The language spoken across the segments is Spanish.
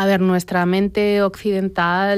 A ver, nuestra mente occidental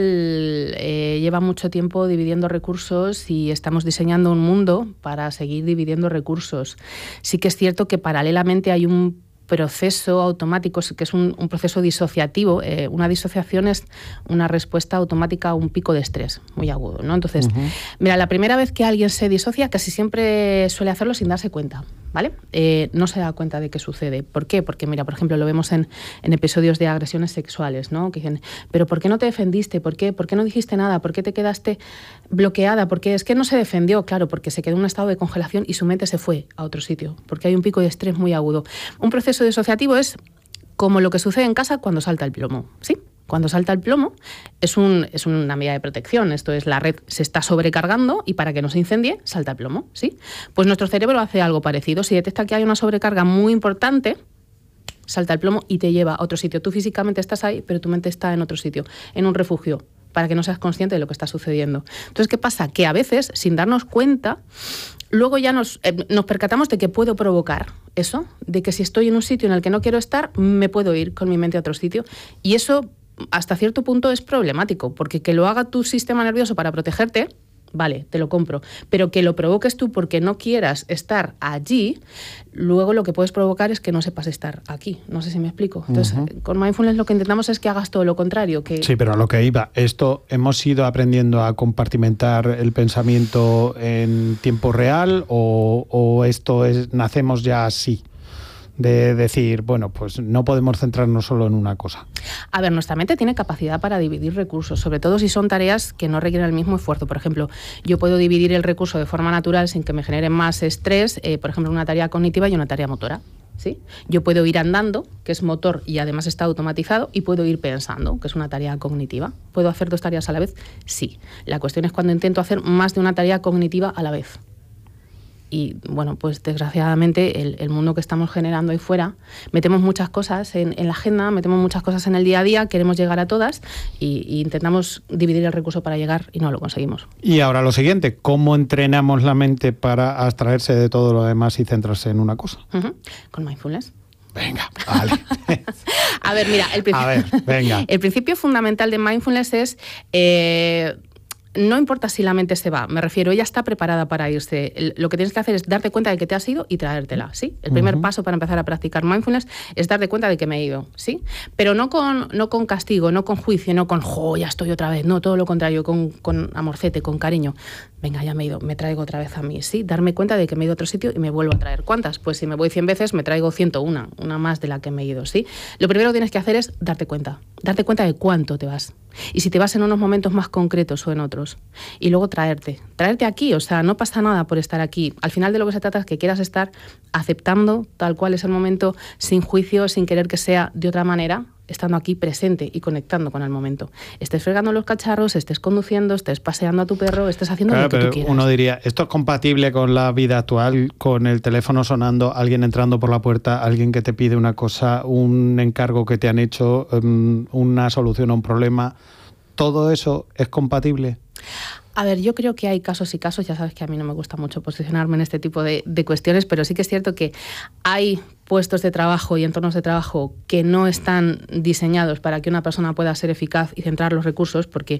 lleva mucho tiempo dividiendo recursos y estamos diseñando un mundo para seguir dividiendo recursos. Sí que es cierto que paralelamente hay un proceso automático, que es un proceso disociativo. Una disociación es una respuesta automática a un pico de estrés muy agudo, ¿no? Entonces, mira, la primera vez que alguien se disocia, casi siempre suele hacerlo sin darse cuenta, ¿vale? No se da cuenta de qué sucede. ¿Por qué? Porque, mira, por ejemplo, lo vemos en episodios de agresiones sexuales, ¿no? Que dicen, ¿pero por qué no te defendiste? ¿Por qué no dijiste nada? ¿Por qué te quedaste bloqueada? Porque es que no se defendió, claro, porque se quedó en un estado de congelación y su mente se fue a otro sitio, porque hay un pico de estrés muy agudo. Un proceso disociativo es como lo que sucede en casa cuando salta el plomo, ¿sí? Cuando salta el plomo es una medida de protección. Esto es, la red se está sobrecargando y para que no se incendie salta el plomo, ¿sí? Pues nuestro cerebro hace algo parecido. Si detecta que hay una sobrecarga muy importante, salta el plomo y te lleva a otro sitio. Tú físicamente estás ahí, pero tu mente está en otro sitio, en un refugio, para que no seas consciente de lo que está sucediendo. Entonces, ¿qué pasa? Que a veces, sin darnos cuenta, luego ya nos percatamos de que puedo provocar eso, de que si estoy en un sitio en el que no quiero estar, me puedo ir con mi mente a otro sitio. Y eso, hasta cierto punto, es problemático, porque que lo haga tu sistema nervioso para protegerte, vale, te lo compro, pero que lo provoques tú porque no quieras estar allí, luego lo que puedes provocar es que no sepas estar aquí. No sé si me explico. Entonces, con Mindfulness lo que intentamos es que hagas todo lo contrario. Sí, pero a lo que iba, ¿hemos ido aprendiendo a compartimentar el pensamiento en tiempo real o nacemos ya así? De decir, bueno, pues no podemos centrarnos solo en una cosa. A ver, nuestra mente tiene capacidad para dividir recursos, sobre todo si son tareas que no requieren el mismo esfuerzo. Por ejemplo, yo puedo dividir el recurso de forma natural sin que me genere más estrés, por ejemplo, una tarea cognitiva y una tarea motora, ¿sí? Yo puedo ir andando, que es motor y además está automatizado, y puedo ir pensando, que es una tarea cognitiva. ¿Puedo hacer dos tareas a la vez? Sí. La cuestión es cuando intento hacer más de una tarea cognitiva a la vez. Y bueno, pues desgraciadamente el mundo que estamos generando ahí fuera, metemos muchas cosas en la agenda, metemos muchas cosas en el día a día, queremos llegar a todas y intentamos dividir el recurso para llegar y no lo conseguimos. Y ahora lo siguiente, ¿cómo entrenamos la mente para abstraerse de todo lo demás y centrarse en una cosa? Con Mindfulness. Venga, vale. A ver, mira, el principio fundamental de Mindfulness es... no importa si la mente se va, me refiero, ella está preparada para irse. Lo que tienes que hacer es darte cuenta de que te has ido y traértela, ¿sí? El primer paso para empezar a practicar mindfulness es darte cuenta de que me he ido, ¿sí? Pero no con castigo, no con juicio, no con, ya estoy otra vez, no, todo lo contrario, con amorcete, con cariño. Venga, ya me he ido, me traigo otra vez a mí, ¿sí? Darme cuenta de que me he ido a otro sitio y me vuelvo a traer. ¿Cuántas? Pues si me voy 100 veces, me traigo 101, una más de la que me he ido, ¿sí? Lo primero que tienes que hacer es darte cuenta de cuánto te vas. Y si te vas en unos momentos más concretos o en otros. Y luego traerte aquí, o sea, no pasa nada por estar aquí. Al final de lo que se trata es que quieras estar aceptando tal cual es el momento, sin juicio, sin querer que sea de otra manera, estando aquí presente y conectando con el momento. Estés fregando los cacharros, estés conduciendo, estés paseando a tu perro, estés haciendo lo que tú quieras. Uno diría, ¿esto es compatible con la vida actual? Con el teléfono sonando, alguien entrando por la puerta, alguien que te pide una cosa, un encargo que te han hecho, una solución a un problema. ¿Todo eso es compatible? A ver, yo creo que hay casos y casos, ya sabes que a mí no me gusta mucho posicionarme en este tipo de cuestiones, pero sí que es cierto que hay puestos de trabajo y entornos de trabajo que no están diseñados para que una persona pueda ser eficaz y centrar los recursos porque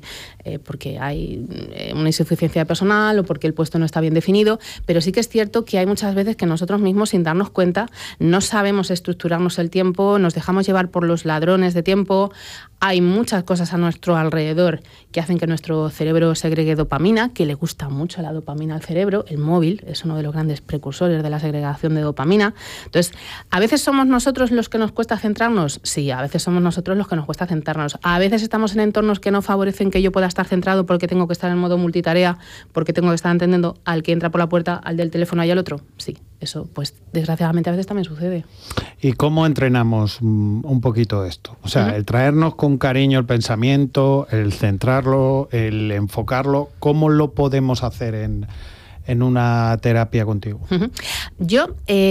hay una insuficiencia de personal o porque el puesto no está bien definido, pero sí que es cierto que hay muchas veces que nosotros mismos, sin darnos cuenta, no sabemos estructurarnos el tiempo, nos dejamos llevar por los ladrones de tiempo. Hay muchas cosas a nuestro alrededor que hacen que nuestro cerebro segregue dopamina, que le gusta mucho la dopamina al cerebro. El móvil es uno de los grandes precursores de la segregación de dopamina. Entonces, ¿a veces somos nosotros los que nos cuesta centrarnos? Sí, a veces somos nosotros los que nos cuesta centrarnos. A veces estamos en entornos que no favorecen que yo pueda estar centrado porque tengo que estar en modo multitarea, porque tengo que estar atendiendo al que entra por la puerta, al del teléfono y al otro. Sí, eso pues desgraciadamente a veces también sucede. ¿Y cómo entrenamos un poquito esto? O sea, el traernos con cariño el pensamiento, el centrarlo, el enfocarlo, ¿cómo lo podemos hacer en una terapia contigo? Yo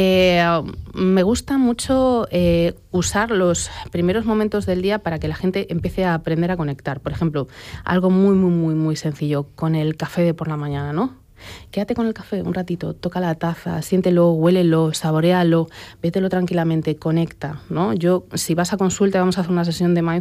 me gusta mucho usar los primeros momentos del día para que la gente empiece a aprender a conectar. Por ejemplo, algo muy, muy, muy, muy sencillo, con el café de por la mañana, ¿no? Quédate con el café un ratito, toca la taza, siéntelo, huélelo, saboréalo, vételo tranquilamente, conecta, ¿no? Si vas a consulta, vamos a hacer una sesión de mindfulness